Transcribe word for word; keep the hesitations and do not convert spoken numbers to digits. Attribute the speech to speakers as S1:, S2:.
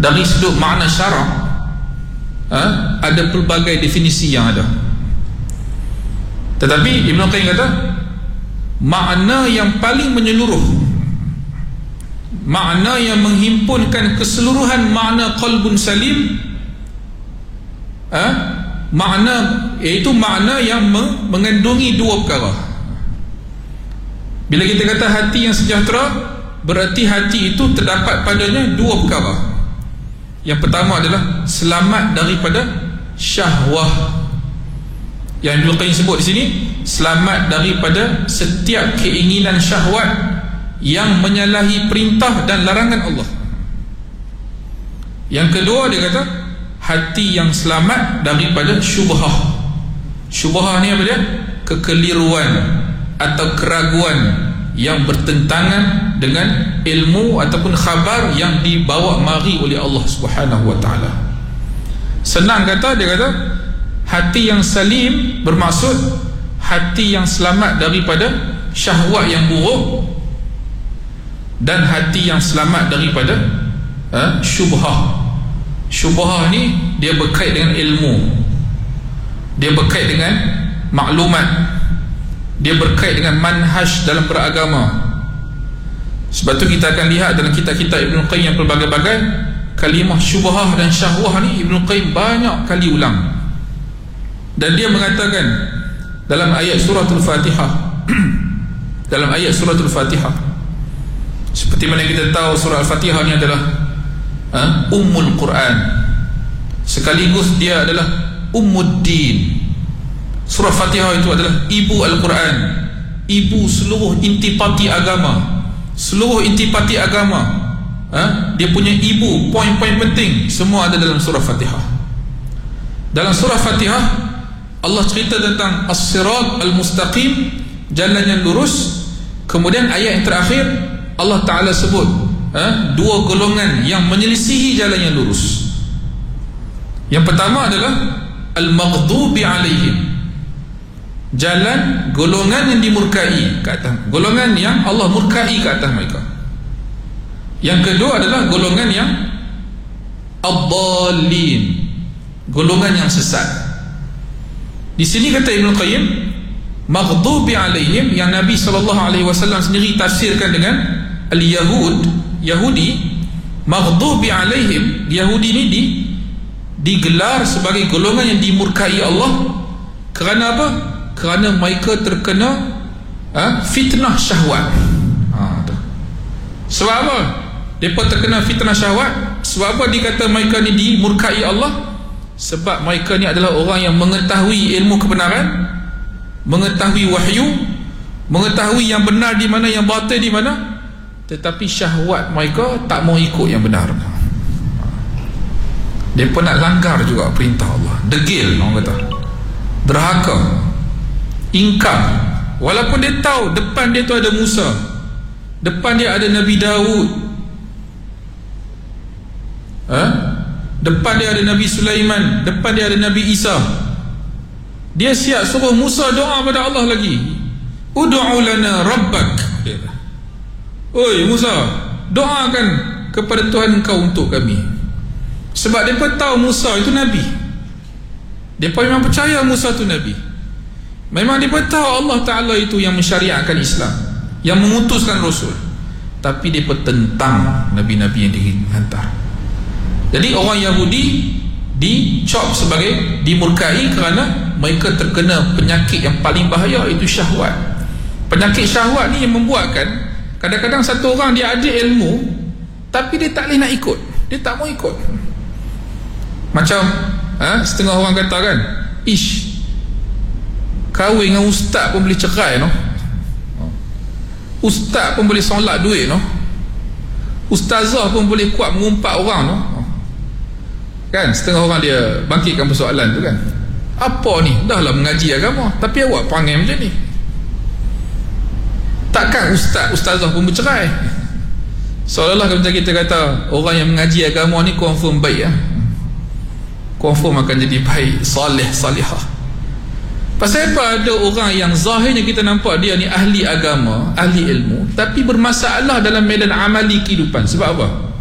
S1: dari sudut makna syarak, ha, ada pelbagai definisi yang ada. Tetapi Ibn Qayyim kata makna yang paling menyeluruh, makna yang menghimpunkan keseluruhan makna qalbun salim, ha, makna iaitu makna yang mengandungi dua perkara. Bila kita kata hati yang sejahtera, berarti hati itu terdapat padanya dua perkara. Yang pertama adalah selamat daripada syahwah, yang Ibn Qayyim sebut di sini, selamat daripada setiap keinginan syahwat yang menyalahi perintah dan larangan Allah. Yang kedua dia kata hati yang selamat daripada syubhah. Syubhah ni apa dia? Kekeliruan atau keraguan yang bertentangan dengan ilmu ataupun khabar yang dibawa mari oleh Allah Subhanahu wa taala. Senang kata, dia kata hati yang salim bermaksud hati yang selamat daripada syahwat yang buruk dan hati yang selamat daripada ha, syubhah. Syubhah ni dia berkait dengan ilmu, dia berkait dengan maklumat, dia berkait dengan manhaj dalam beragama. Sebab tu kita akan lihat dalam kitab-kitab Ibn Qayyim yang pelbagai-bagai, kalimah syubhah dan syahwah ni Ibn Qayyim banyak kali ulang. Dan dia mengatakan dalam ayat suratul Fatihah dalam ayat suratul Fatihah, seperti mana kita tahu surah Al-Fatihah ni adalah ha, Ummul Quran, sekaligus dia adalah Ummuddin. Surah Fatihah itu adalah ibu Al-Quran, ibu seluruh intipati agama. Seluruh intipati agama, ha? Dia punya ibu, poin-poin penting semua ada dalam surah Fatihah. Dalam surah Fatihah Allah cerita tentang as-sirat al-mustaqim, jalan yang lurus. Kemudian ayat yang terakhir Allah Ta'ala sebut ha? dua golongan yang menyelisihi jalan yang lurus. Yang pertama adalah al-maghdubi alaihim, jalan golongan yang dimurkai ke atas, golongan yang Allah murkai ke atas mereka. Yang kedua adalah golongan yang ad-dallin, golongan yang sesat. Di sini kata Ibn Qayyim, maghdubi alaihim, yang Nabi sallallahu alaihi wasallam sendiri tafsirkan dengan al-yahud, Yahudi. Maghdubi alaihim, Yahudi ni di, digelar sebagai golongan yang dimurkai Allah. Kerana apa? Kerana mereka terkena ha, fitnah syahwat. ha, Sebab apa mereka terkena fitnah syahwat? Sebab apa dikata mereka ni dimurkai Allah? Sebab mereka ni adalah orang yang mengetahui ilmu kebenaran, mengetahui wahyu, mengetahui yang benar di mana, yang batil di mana, tetapi syahwat mereka tak mau ikut yang benar. Mereka nak langgar juga perintah Allah. Degil orang kata, derhaka, ingkar. Walaupun dia tahu depan dia tu ada Musa, depan dia ada Nabi Daud, ha? Depan dia ada Nabi Sulaiman, depan dia ada Nabi Isa. Dia siap suruh Musa doa pada Allah lagi. Ud'u lana rabbak. Oi Musa, doakan kepada Tuhan kau untuk kami. Sebab mereka tahu Musa itu Nabi. Mereka memang percaya Musa itu Nabi. Memang mereka tahu Allah Ta'ala itu yang mensyariatkan Islam, yang mengutuskan Rasul. Tapi mereka tentang Nabi-Nabi yang dihantar. Jadi orang Yahudi dicop sebagai dimurkai kerana mereka terkena penyakit yang paling bahaya, itu syahwat. Penyakit syahwat ni yang membuatkan kadang-kadang satu orang dia ada ilmu tapi dia tak boleh nak ikut, dia tak mau ikut. Macam ha, setengah orang kata kan, ish, kahwin dengan ustaz pun boleh cerai no? Ustaz pun boleh solat duit no? Ustazah pun boleh kuat mengumpat orang no? Kan setengah orang dia bangkitkan persoalan tu kan, apa ni, dah lah mengaji agama tapi awak panggil macam ni. Takkan ustaz, ustazah pun bercerai? Seolah-olah macam kita kata orang yang mengaji agama ni confirm baik ya? Confirm akan jadi baik, salih, salihah. Pasal apa ada orang yang zahirnya kita nampak dia ni ahli agama, ahli ilmu, tapi bermasalah dalam medan amali kehidupan? Sebab apa?